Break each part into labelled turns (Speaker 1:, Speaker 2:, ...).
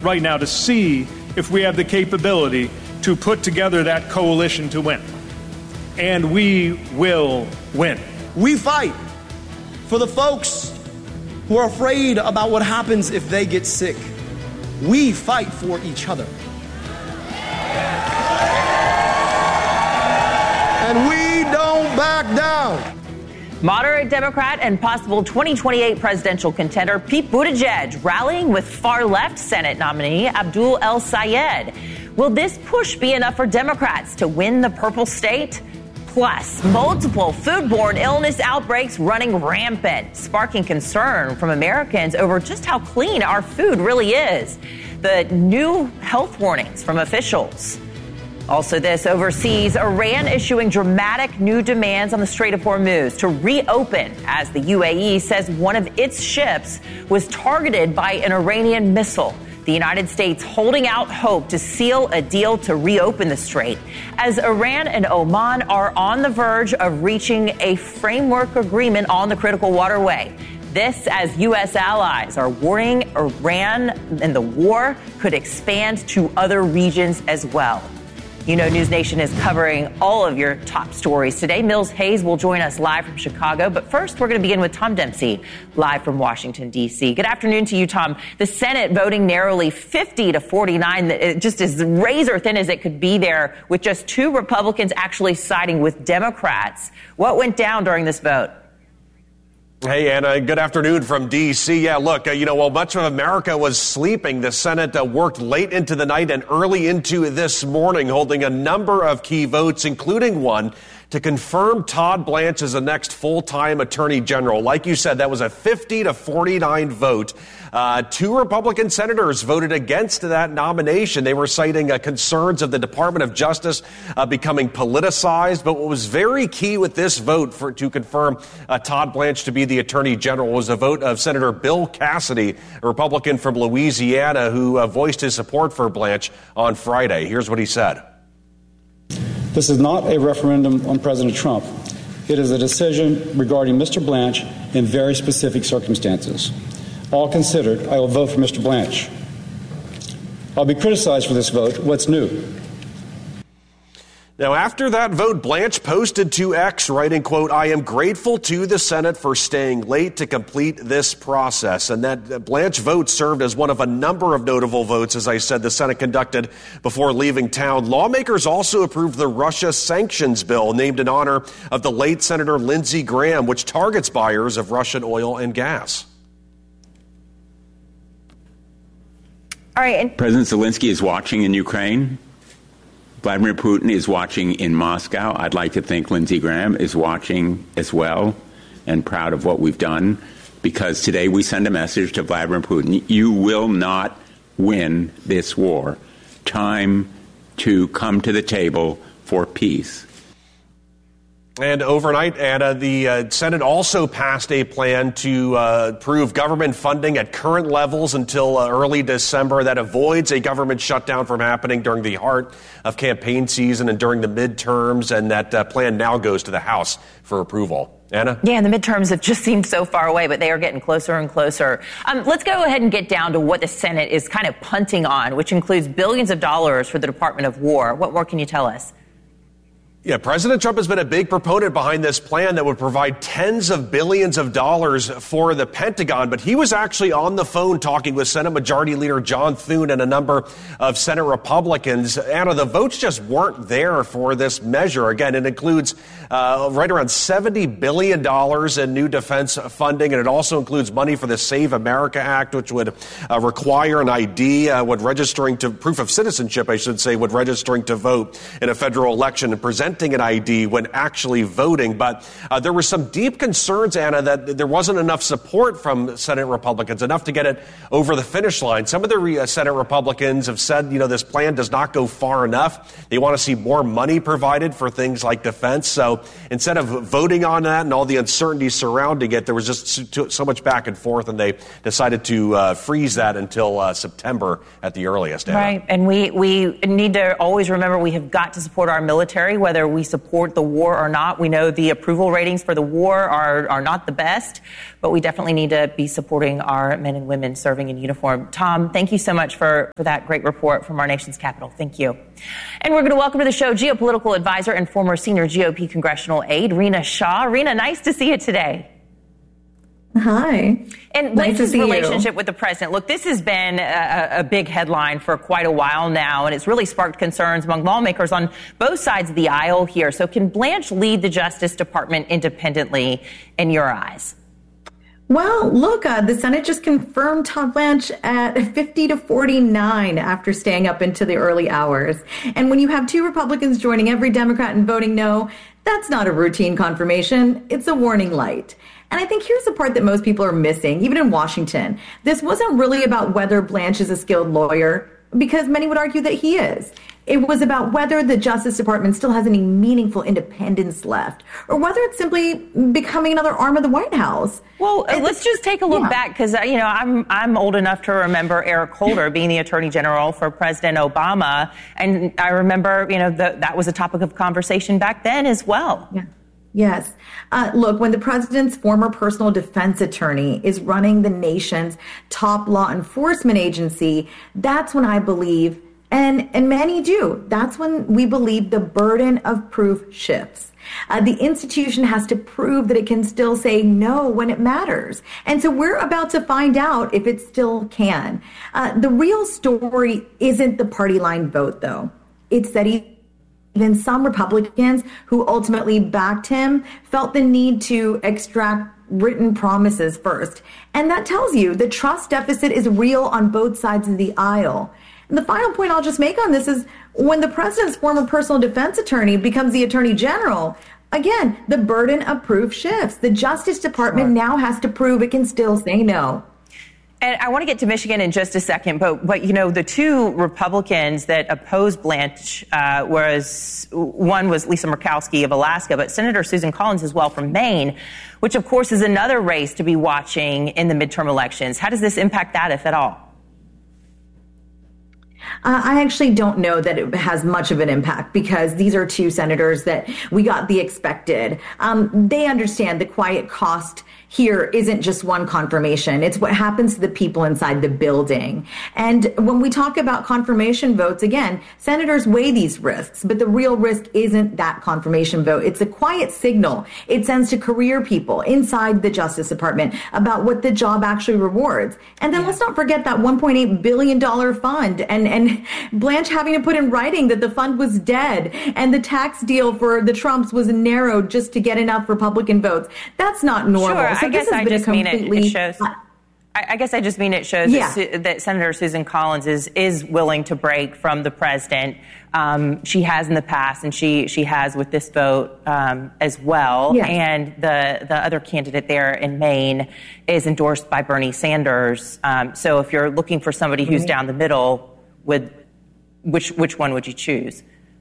Speaker 1: right now to see if we have the capability to put together that coalition to win. And we will win.
Speaker 2: We fight for the folks who are afraid about what happens if they get sick. We fight for each other. And we don't back down.
Speaker 3: Moderate Democrat and possible 2028 presidential contender Pete Buttigieg rallying with far-left Senate nominee Abdul El-Sayed. Will this push be enough for Democrats to win the purple state? Plus, multiple foodborne illness outbreaks running rampant, sparking concern from Americans over just how clean our food really is. The new health warnings from officials. Also this, overseas, Iran issuing dramatic new demands on the Strait of Hormuz to reopen as the UAE says one of its ships was targeted by an Iranian missile. The United States holding out hope to seal a deal to reopen the strait as Iran and Oman are on the verge of reaching a framework agreement on the critical waterway. This as U.S. allies are warning Iran and the war could expand to other regions as well. You know, News Nation is covering all of your top stories today. Mills Hayes will join us live from Chicago. But first, we're going to begin with Tom Dempsey, live from Washington, D.C. Good afternoon to you, Tom. The Senate voting narrowly 50-49, it just as razor thin as it could be there, with just two Republicans actually siding with Democrats. What went down during this vote?
Speaker 4: Hey, Anna, good afternoon from D.C. Yeah, look, while much of America was sleeping, the Senate worked late into the night and early into this morning, holding a number of key votes, including one to confirm Todd Blanche as the next full-time attorney general. Like you said, that was a 50-49 vote. Two Republican senators voted against that nomination. They were citing concerns of the Department of Justice becoming politicized. But what was very key with this vote to confirm Todd Blanche to be the attorney general was a vote of Senator Bill Cassidy, a Republican from Louisiana, who voiced his support for Blanche on Friday. Here's what he said.
Speaker 5: This is not a referendum on President Trump. It is a decision regarding Mr. Blanche in very specific circumstances. All considered, I will vote for Mr. Blanche. I'll be criticized for this vote. What's new?
Speaker 4: Now, after that vote, Blanche posted to X, writing, quote, "I am grateful to the Senate for staying late to complete this process." And that Blanche vote served as one of a number of notable votes, as I said, the Senate conducted before leaving town. Lawmakers also approved the Russia sanctions bill, named in honor of the late Senator Lindsey Graham, which targets buyers of Russian oil and gas.
Speaker 3: All right.
Speaker 6: President Zelensky is watching in Ukraine. Vladimir Putin is watching in Moscow. I'd like to think Lindsey Graham is watching as well and proud of what we've done, because today we send a message to Vladimir Putin: you will not win this war. Time to come to the table for peace.
Speaker 4: And overnight, Anna, the Senate also passed a plan to approve government funding at current levels until early December. That avoids a government shutdown from happening during the heart of campaign season and during the midterms. And that plan now goes to the House for approval. Anna?
Speaker 3: Yeah, and the midterms have just seemed so far away, but they are getting closer and closer. Let's go ahead and get down to what the Senate is kind of punting on, which includes billions of dollars for the Department of War. What more can you tell us?
Speaker 4: Yeah, President Trump has been a big proponent behind this plan that would provide tens of billions of dollars for the Pentagon. But he was actually on the phone talking with Senate Majority Leader John Thune and a number of Senate Republicans. Anna, the votes just weren't there for this measure. Again, it includes right around $70 billion in new defense funding. And it also includes money for the Save America Act, which would require an ID, proof of citizenship, I should say, when registering to vote in a federal election and presenting an ID when actually voting. But there were some deep concerns, Anna, that there wasn't enough support from Senate Republicans, enough to get it over the finish line. Some of the Senate Republicans have said, this plan does not go far enough. They want to see more money provided for things like defense. So instead of voting on that and all the uncertainty surrounding it, there was just so much back and forth, and they decided to freeze that until September at the earliest, Anna.
Speaker 3: Right. And we need to always remember we have got to support our military, whether whether we support the war or not. We know the approval ratings for the war are not the best, but we definitely need to be supporting our men and women serving in uniform. Tom, thank you so much for that great report from our nation's capital. Thank you. And we're going to welcome to the show geopolitical advisor and former senior GOP congressional aide, Rina Shah. Rina, nice to see you today.
Speaker 7: Hi.
Speaker 3: And
Speaker 7: nice
Speaker 3: Blanche's relationship with the president. Look, this has been a big headline for quite a while now, and it's really sparked concerns among lawmakers on both sides of the aisle here. So can Blanche lead the Justice Department independently in your eyes?
Speaker 7: Well, look, the Senate just confirmed Todd Blanche at 50-49 after staying up into the early hours. And when you have two Republicans joining every Democrat and voting no, that's not a routine confirmation. It's a warning light. And I think here's the part that most people are missing, even in Washington. This wasn't really about whether Blanche is a skilled lawyer, because many would argue that he is. It was about whether the Justice Department still has any meaningful independence left, or whether it's simply becoming another arm of the White House.
Speaker 3: Well, let's just take a look back, because I'm old enough to remember Eric Holder being the Attorney General for President Obama, and I remember that was a topic of conversation back then as well.
Speaker 7: Yeah. Yes. Look, when the president's former personal defense attorney is running the nation's top law enforcement agency, that's when I believe, and many do, that's when we believe the burden of proof shifts. The institution has to prove that it can still say no when it matters. And so we're about to find out if it still can. The real story isn't the party line vote, though. It's that even some Republicans who ultimately backed him felt the need to extract written promises first. And that tells you the trust deficit is real on both sides of the aisle. And the final point I'll just make on this is when the president's former personal defense attorney becomes the attorney general, again, the burden of proof shifts. The Justice Department now has to prove it can still say no.
Speaker 3: And I want to get to Michigan in just a second, but the two Republicans that opposed Blanche one was Lisa Murkowski of Alaska, but Senator Susan Collins as well from Maine, which of course is another race to be watching in the midterm elections. How does this impact that, if at all?
Speaker 7: I actually don't know that it has much of an impact because these are two senators that we got the expected. They understand the quiet cost here isn't just one confirmation. It's what happens to the people inside the building. And when we talk about confirmation votes, again, senators weigh these risks, but the real risk isn't that confirmation vote. It's a quiet signal it sends to career people inside the Justice Department about what the job actually rewards. And then let's not forget that $1.8 billion fund and Blanche having to put in writing that the fund was dead and the tax deal for the Trumps was narrowed just to get enough Republican votes. That's not normal.
Speaker 3: Sure,
Speaker 7: So
Speaker 3: I guess I just mean it shows. I guess I just mean it shows that Senator Susan Collins is willing to break from the president. She has in the past, and she has with this vote as well. Yes. And the other candidate there in Maine is endorsed by Bernie Sanders. So if you're looking for somebody who's down the middle, which one would you choose?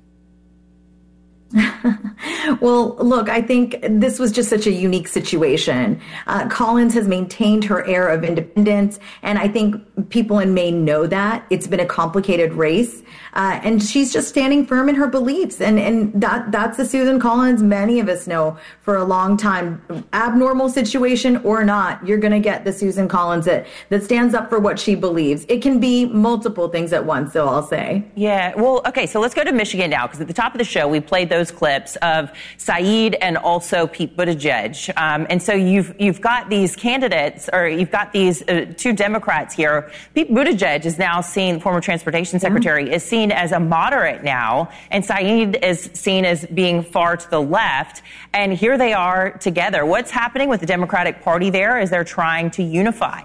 Speaker 7: Well, look, I think this was just such a unique situation. Collins has maintained her air of independence, and I think people in Maine know that. It's been a complicated race, and she's just standing firm in her beliefs, and that's the Susan Collins many of us know for a long time. Abnormal situation or not, you're going to get the Susan Collins that stands up for what she believes. It can be multiple things at once, so I'll say.
Speaker 3: Yeah, well, okay, so let's go to Michigan now, because at the top of the show, we played those clips of Saeed and also Pete Buttigieg. And so you've got these candidates, or you've got these two Democrats here. Pete Buttigieg is now seen, former transportation secretary, is seen as a moderate now, and Saeed is seen as being far to the left. And here they are together. What's happening with the Democratic Party there as they're trying to unify?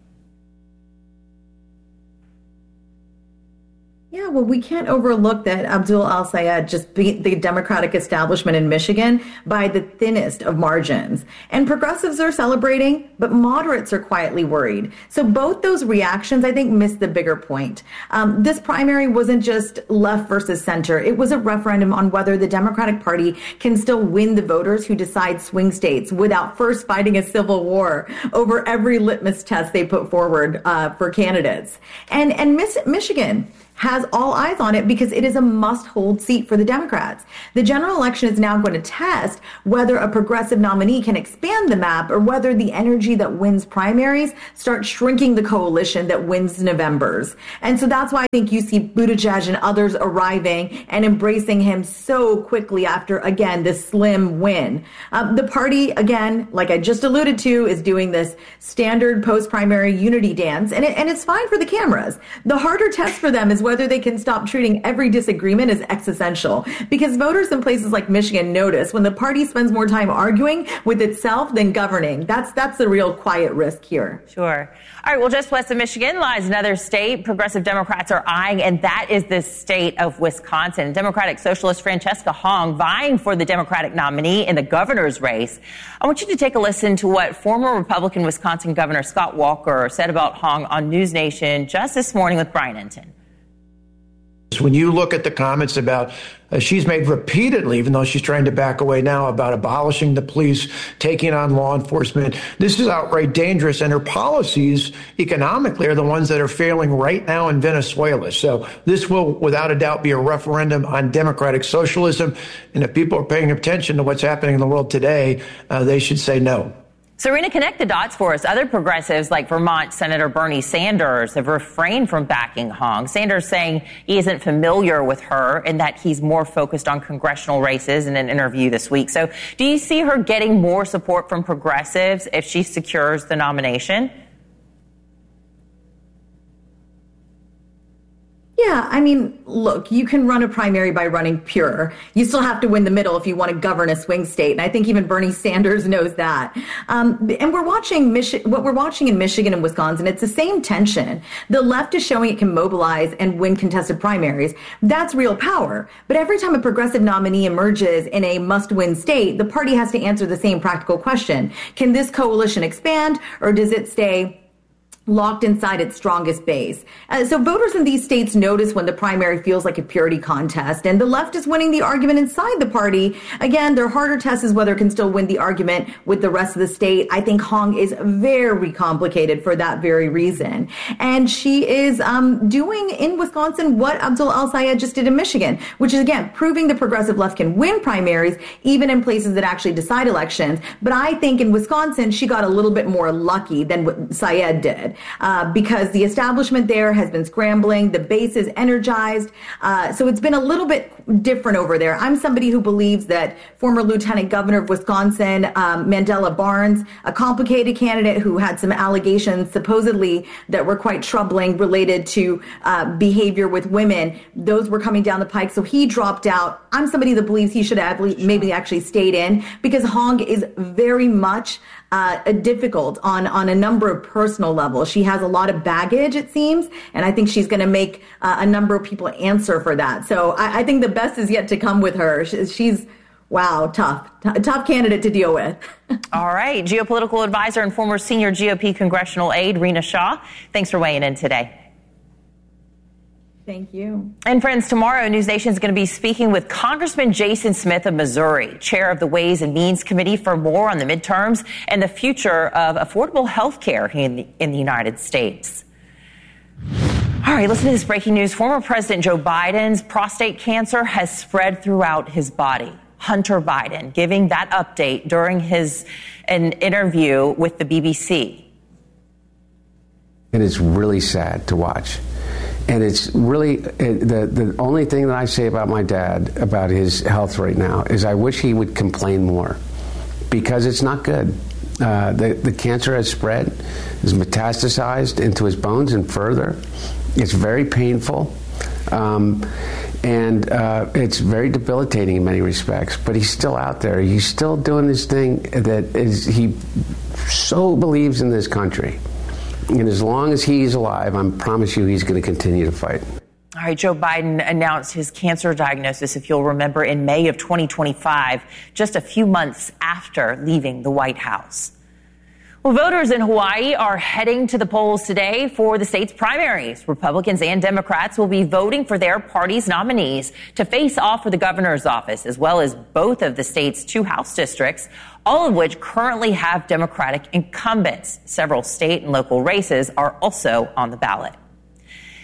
Speaker 7: Yeah, well, we can't overlook that Abdul El-Sayed just beat the Democratic establishment in Michigan by the thinnest of margins. And progressives are celebrating, but moderates are quietly worried. So both those reactions, I think, miss the bigger point. This primary wasn't just left versus center. It was a referendum on whether the Democratic Party can still win the voters who decide swing states without first fighting a civil war over every litmus test they put forward for candidates. And Michigan, has all eyes on it because it is a must-hold seat for the Democrats. The general election is now going to test whether a progressive nominee can expand the map or whether the energy that wins primaries starts shrinking the coalition that wins November's. And so that's why I think you see Buttigieg and others arriving and embracing him so quickly after, again, this slim win. The party, again, like I just alluded to, is doing this standard post-primary unity dance, and it's fine for the cameras. The harder test for them is whether they can stop treating every disagreement as existential, because voters in places like Michigan notice when the party spends more time arguing with itself than governing. That's the real quiet risk here.
Speaker 3: Sure. All right, well, just west of Michigan lies another state progressive Democrats are eyeing, and that is the state of Wisconsin. Democratic Socialist Francesca Hong vying for the Democratic nominee in the governor's race. I want you to take a listen to what former Republican Wisconsin Governor Scott Walker said about Hong on News Nation just this morning with Brian Enton.
Speaker 8: When you look at the comments about she's made repeatedly, even though she's trying to back away now, about abolishing the police, taking on law enforcement, this is outright dangerous. And her policies economically are the ones that are failing right now in Venezuela. So this will, without a doubt, be a referendum on democratic socialism. And if people are paying attention to what's happening in the world today, they should say no.
Speaker 3: Serena, connect the dots for us. Other progressives like Vermont Senator Bernie Sanders have refrained from backing Hong. Sanders saying he isn't familiar with her and that he's more focused on congressional races in an interview this week. So do you see her getting more support from progressives if she secures the nomination?
Speaker 7: Yeah, I mean, look, you can run a primary by running pure. You still have to win the middle if you want to govern a swing state. And I think even Bernie Sanders knows that. And we're watching what we're watching in Michigan and Wisconsin. It's the same tension. The left is showing it can mobilize and win contested primaries. That's real power. But every time a progressive nominee emerges in a must-win state, the party has to answer the same practical question. Can this coalition expand, or does it stay locked inside its strongest base? So voters in these states notice when the primary feels like a purity contest, and the left is winning the argument inside the party. Again, their harder test is whether it can still win the argument with the rest of the state. I think Hong is very complicated for that very reason. And she is doing in Wisconsin what Abdul El-Sayed just did in Michigan, which is, again, proving the progressive left can win primaries, even in places that actually decide elections. But I think in Wisconsin, she got a little bit more lucky than what Syed did. Because the establishment there has been scrambling, the base is energized. So it's been a little bit different over there. I'm somebody who believes that former Lieutenant Governor of Wisconsin, Mandela Barnes, a complicated candidate who had some allegations supposedly that were quite troubling related to behavior with women, those were coming down the pike. So he dropped out. I'm somebody that believes he should have maybe actually stayed in, because Hong is very much difficult on a number of personal levels. She has a lot of baggage, it seems, and I think she's going to make a number of people answer for that. So I think the best is yet to come with her. She's, wow, tough candidate to deal with.
Speaker 3: All right. Geopolitical advisor and former senior GOP congressional aide, Rina Shah, thanks for weighing in today.
Speaker 7: Thank you.
Speaker 3: And friends, tomorrow, News Nation is going to be speaking with Congressman Jason Smith of Missouri, chair of the Ways and Means Committee, for more on the midterms and the future of affordable health care in the United States. All right, listen to this breaking news. Former President Joe Biden's prostate cancer has spread throughout his body. Hunter Biden giving that update during an interview with the BBC.
Speaker 9: It is really sad to watch. And it's really, the only thing that I say about my dad, about his health right now, is I wish he would complain more, because it's not good. The cancer has spread, is metastasized into his bones and further. It's very painful, and it's very debilitating in many respects. But he's still out there. He's still doing this thing that he so believes in this country. And as long as he's alive, I promise you he's going to continue to fight.
Speaker 3: All right, Joe Biden announced his cancer diagnosis, if you'll remember, in May of 2025, just a few months after leaving the White House. Well, voters in Hawaii are heading to the polls today for the state's primaries. Republicans and Democrats will be voting for their party's nominees to face off for the governor's office, as well as both of the state's 2 House districts, all of which currently have Democratic incumbents. Several state and local races are also on the ballot.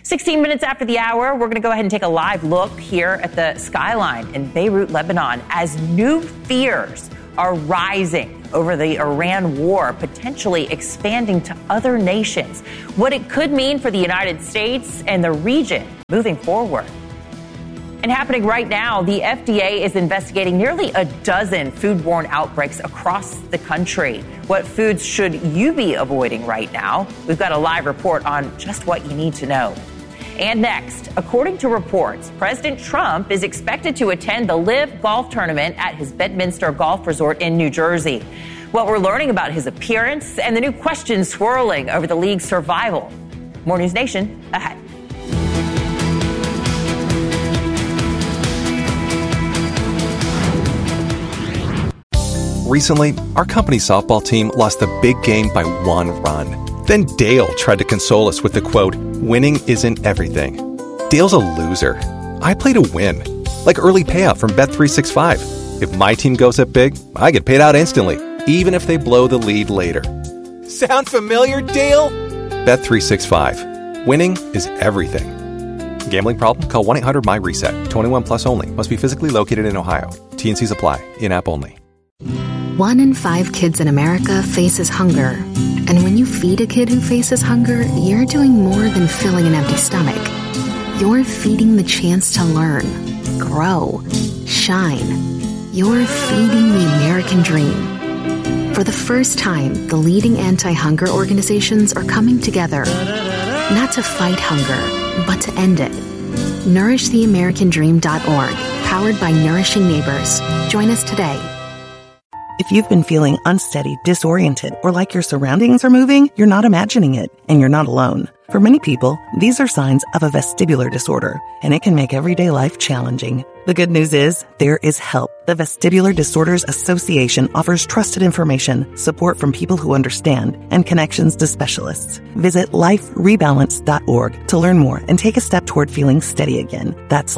Speaker 3: 16 minutes after the hour, we're going to go ahead and take a live look here at the skyline in Beirut, Lebanon, as new fears are rising over the Iran war, potentially expanding to other nations. What it could mean for the United States and the region moving forward. And happening right now, the FDA is investigating nearly a dozen foodborne outbreaks across the country. What foods should you be avoiding right now? We've got a live report on just what you need to know. And next, according to reports, President Trump is expected to attend the LIV Golf Tournament at his Bedminster Golf Resort in New Jersey. What we're learning about his appearance and the new questions swirling over the league's survival. More News Nation ahead.
Speaker 10: Recently, our company softball team lost the big game by 1 run. Then Dale tried to console us with the quote, "Winning isn't everything." Dale's a loser. I play to win, like early payout from Bet365. If my team goes up big, I get paid out instantly, even if they blow the lead later. Sound familiar, Dale? Bet365. Winning is everything. Gambling problem? Call 1-800-MY-RESET. 21 plus only. Must be physically located in Ohio. T&Cs apply. In-app only.
Speaker 11: 1 in 5 kids in America faces hunger. And when you feed a kid who faces hunger, you're doing more than filling an empty stomach. You're feeding the chance to learn, grow, shine. You're feeding the American dream. For the first time, the leading anti-hunger organizations are coming together, not to fight hunger, but to end it. NourishTheAmericanDream.org, powered by Nourishing Neighbors. Join us today.
Speaker 12: If you've been feeling unsteady, disoriented, or like your surroundings are moving, you're not imagining it, and you're not alone. For many people, these are signs of a vestibular disorder, and it can make everyday life challenging. The good news is, there is help. The Vestibular Disorders Association offers trusted information, support from people who understand, and connections to specialists. Visit liferebalance.org to learn more and take a step toward feeling steady again. That's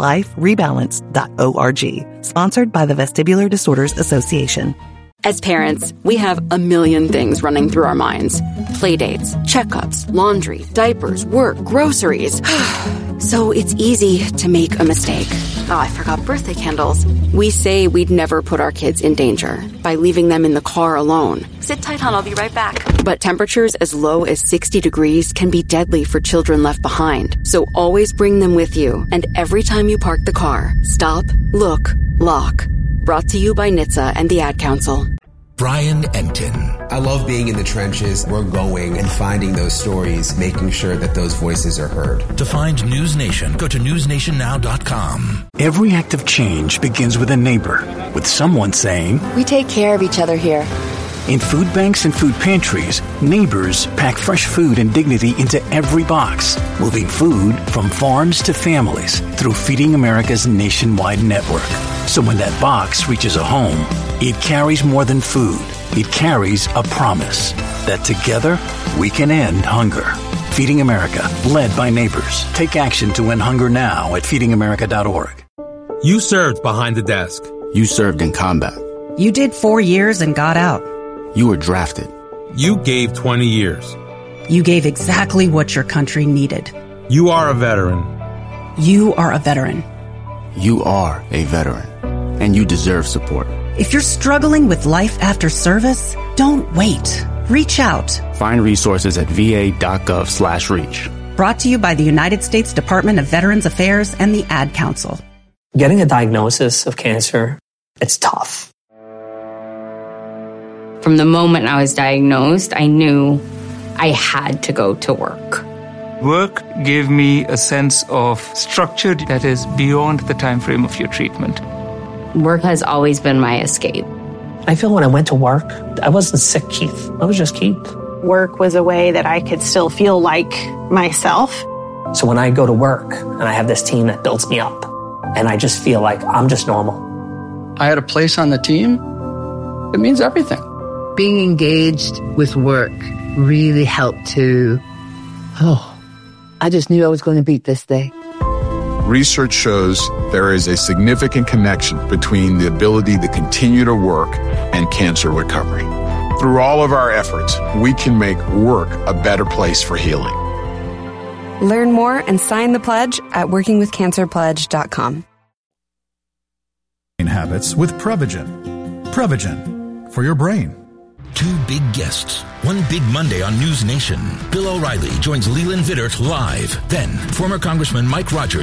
Speaker 12: liferebalance.org. Sponsored by the Vestibular Disorders Association.
Speaker 13: As parents, we have a million things running through our minds. Playdates, checkups, laundry, diapers, work, groceries. So it's easy to make a mistake. Oh, I forgot birthday candles. We say we'd never put our kids in danger by leaving them in the car alone. Sit tight, hon, I'll be right back. But temperatures as low as 60 degrees can be deadly for children left behind. So always bring them with you. And every time you park the car, stop, look, lock. Brought to you by NHTSA and the Ad Council.
Speaker 14: Brian Enton. I love being in the trenches. We're going and finding those stories, making sure that those voices are heard.
Speaker 15: To find News Nation, go to newsnationnow.com.
Speaker 16: Every act of change begins with a neighbor, with someone saying,
Speaker 17: "We take care of each other here."
Speaker 16: In food banks and food pantries, neighbors pack fresh food and dignity into every box, moving food from farms to families through Feeding America's nationwide network. So when that box reaches a home, it carries more than food. It carries a promise that together we can end hunger. Feeding America, led by neighbors. Take action to end hunger now at feedingamerica.org.
Speaker 18: You served behind the desk.
Speaker 19: You served in combat.
Speaker 20: You did 4 years and got out.
Speaker 19: You were drafted.
Speaker 18: You gave 20 years.
Speaker 20: You gave exactly what your country needed.
Speaker 18: You are a veteran.
Speaker 20: You are a veteran.
Speaker 19: You are a veteran, and you deserve support.
Speaker 20: If you're struggling with life after service, don't wait. Reach out.
Speaker 19: Find resources at va.gov/reach.
Speaker 20: Brought to you by the United States Department of Veterans Affairs and the Ad Council.
Speaker 21: Getting a diagnosis of cancer, it's tough.
Speaker 22: From the moment I was diagnosed, I knew I had to go to work.
Speaker 23: Work gave me a sense of structure that is beyond the time frame of your treatment.
Speaker 22: Work has always been my escape.
Speaker 21: I feel when I went to work, I wasn't sick Keith. I was just Keith.
Speaker 24: Work was a way that I could still feel like myself.
Speaker 21: So when I go to work and I have this team that builds me up, and I just feel like I'm just normal.
Speaker 25: I had a place on the team. It means everything.
Speaker 26: Being engaged with work really helped to, I just knew I was going to beat this day.
Speaker 27: Research shows there is a significant connection between the ability to continue to work and cancer recovery. Through all of our efforts, we can make work a better place for healing.
Speaker 1: Learn more and sign the pledge at workingwithcancerpledge.com.
Speaker 2: Habits with Prevagen. Prevagen for your brain.
Speaker 15: 2 big guests. One big Monday on News Nation. Bill O'Reilly joins Leland Vittert live. Then, former Congressman Mike Rogers